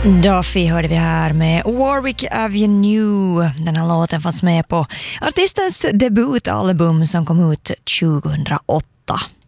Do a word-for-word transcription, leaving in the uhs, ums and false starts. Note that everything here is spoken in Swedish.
Duffy hörde vi här med Warwick Avenue. Den här låten fanns med på artistens debutalbum som kom ut tjugohundraåtta.